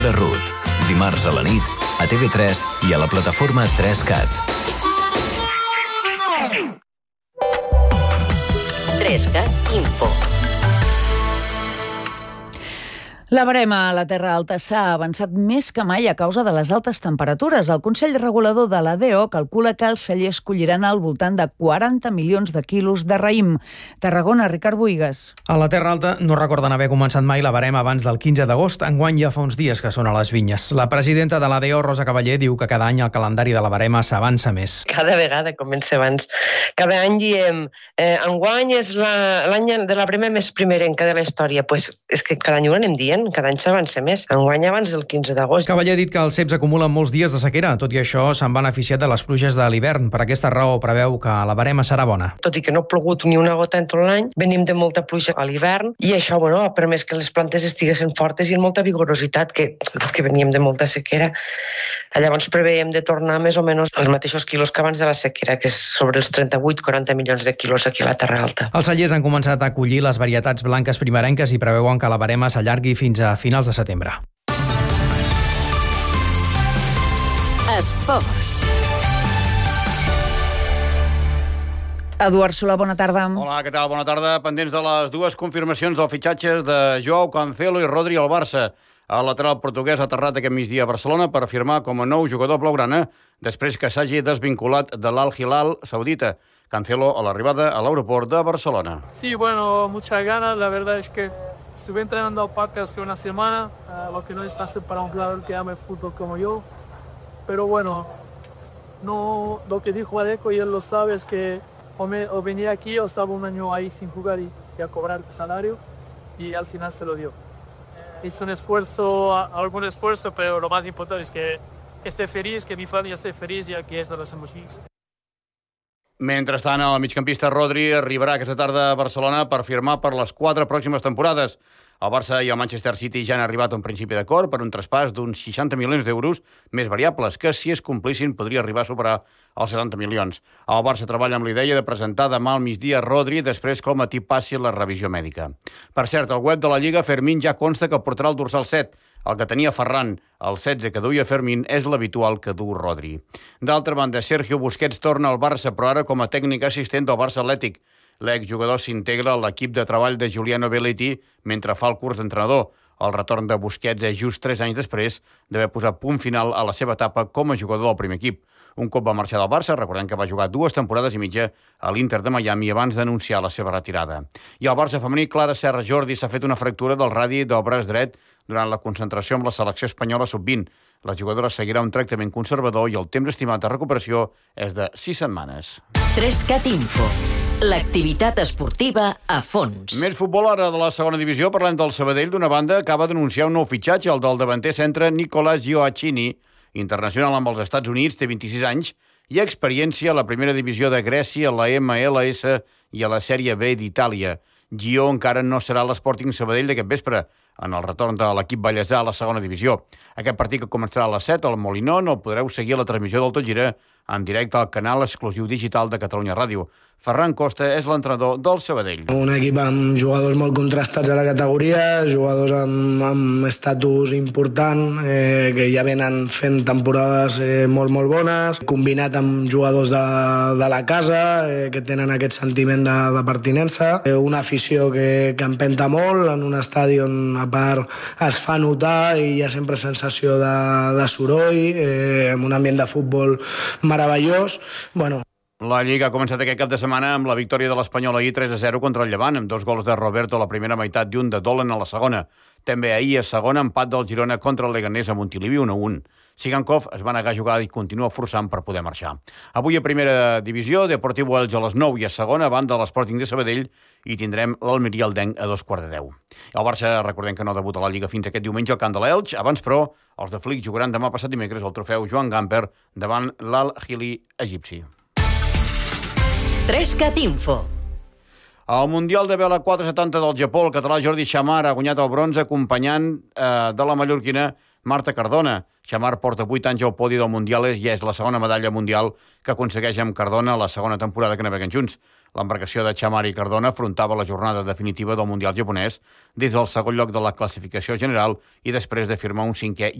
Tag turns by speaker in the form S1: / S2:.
S1: de Ruth. Dimarts a la nit, a TV3 i a la plataforma 3CAT.
S2: 3CAT Info.
S3: La barema a la Terra Alta s'ha avançat més que mai a causa de les altes temperatures. El Consell Regulador de l'ADO calcula que els cellers colliran al voltant de 40 milions de quilos de raïm. Tarragona, Ricard Buigas.
S4: A la Terra Alta no recorden haver començat mai la barema abans del 15 d'agost. Enguany ja fa uns dies que són a les vinyes. La presidenta de l'ADO, Rosa Cavaller, diu que cada any el calendari de la barema s'avança més.
S5: Cada vegada comença abans. Cada any diem, enguany és l'any de la barema més primerenca de la història. Pues és que cada any ho anem dient. Cada any s'avança més. Enguany abans del 15 d'agost.
S4: Cavaller ha dit que els ceps acumulen molts dies de sequera. Tot i això, s'han beneficiat de les pluges de l'hivern. Per aquesta raó preveu que la barema serà bona.
S5: Tot i que no ha plogut ni una gota en tot l'any, venim de molta pluja a l'hivern i això ha permès que les plantes estiguessin fortes i amb molta vigorositat, que veníem de molta sequera. Llavors preveiem de tornar més o menys als mateixos quilos que abans de la sequera, que és sobre els 38-40 milions de quilos aquí a la Terra Alta.
S4: Els cellers han començat a acollir les varietats blanques primerenques i preveuen que la barema s'allargui fins a finals de setembre.
S2: Esports.
S3: Eduard Solà, bona tarda.
S6: Hola, què tal? Bona tarda. Pendents de les dues confirmacions del fitxatge de Joao Cancelo i Rodri al Barça. El lateral portuguès ha aterrat aquest migdia a Barcelona per firmar com a nou jugador blaugrana després que s'hagi desvinculat de l'Al Hilal saudita. Cancelo a l'arribada a l'aeroport de Barcelona.
S7: Sí, bueno, muchas ganas. La verdad es que estuve entrenando al parque hace una semana, lo que no es fácil para un jugador que ama el fútbol como yo. Pero bueno, no, lo que dijo Adeco y él lo sabe es que o venía aquí o estaba un año ahí sin jugar y a cobrar salario y al final se lo dio. Hizo un esfuerzo, algún esfuerzo, pero lo más importante es que esté feliz, que mi familia esté feliz y aquí es donde hacemos feliz.
S6: Mentrestant, el migcampista Rodri arribarà aquesta tarda a Barcelona per firmar per les 4 pròximes temporades. El Barça i el Manchester City ja han arribat a un principi d'acord per un traspàs d'uns 60 milions d'euros més variables, que si es complissin podria arribar a superar els 70 milions. El Barça treballa amb l'idea de presentar demà al migdia Rodri després que al matí passi la revisió mèdica. Per cert, al web de la Lliga, Fermín ja consta que portarà el dorsal 7. El que tenia Ferran, el 16 que duia Fermín, és l'habitual que du Rodri. D'altra banda, Sergio Busquets torna al Barça, però ara com a tècnic assistent del Barça Atlètic. L'exjugador s'integra a l'equip de treball de Giuliano Belletti mentre fa el curs d'entrenador. El retorn de Busquets és just 3 anys després d'haver posat punt final a la seva etapa com a jugador del primer equip. Un cop va marxar del Barça, recordem que va jugar 2 temporades i mitja a l'Inter de Miami abans d'anunciar la seva retirada. I al Barça femení, Clara Serra Jordi s'ha fet una fractura del radi del braç dret durant la concentració amb la selecció espanyola sub-20. La jugadora seguirà un tractament conservador i el temps estimat de recuperació és de 6 setmanes.
S2: 3CAT Info. L'activitat esportiva a fons.
S6: Més futbol ara de la segona divisió. Parlem del Sabadell. D'una banda, acaba d'anunciar un nou fitxatge, el del davanter centre Nicolas Gioacchini, internacional amb els Estats Units, té 26 anys, i experiència a la primera divisió de Grècia, a la MLS i a la Sèrie B d'Itàlia. Gio encara no serà l'Sporting Sabadell d'aquest vespre, en el retorn de l'equip ballesà a la segona divisió. Aquest partit que començarà a les 7 al Molinón el podreu seguir a la transmissió del Tot Gira en directe al canal exclusiu digital de Catalunya Ràdio. Ferran Costa és l'entrenador del Sabadell.
S8: Un equip amb jugadors molt contrastats a la categoria, jugadors amb estatus important, que ja venen fent temporades molt bones, combinat amb jugadors de la casa, que tenen aquest sentiment de pertinença, una afició que empenta molt, en un estadi on a part es fa notar i hi ha sempre sensació de soroll, amb un ambient de futbol meravellós. Bueno,
S6: la Lliga ha començat aquest cap de setmana amb la victòria de l'Espanyol ahir 3-0 contra el Llevant, amb 2 gols de Roberto a la primera meitat i un de Dolan a la segona. També ahir a segona empat del Girona contra el Leganés a Montilivi 1-1. Sigankov es va negar a jugar i continua forçant per poder marxar. Avui a primera divisió, Deportivo Elx a les 9 i a segona, banda de l'Sporting de Sabadell, i tindrem l'Almeria Aldenc a 2:15. El Barça, recordem que no debuta a la Lliga fins aquest diumenge al camp de l'Elx. Abans, però, els de Flick jugaran demà passat dimecres el trofeu Joan Gamper davant l'Al-Hili egipci.
S2: 3CAT Info.
S6: Al Mundial de Vela 470 del Japó, el català Jordi Xamar ha guanyat el bronze acompanyant de la mallorquina Marta Cardona. Xamar porta 8 anys al podi del Mundial i és la segona medalla mundial que aconsegueix amb Cardona la segona temporada que naveguen junts. L'embarcació de Chamari Cardona afrontava la jornada definitiva del Mundial japonès des del segon lloc de la classificació general i després de firmar un 5è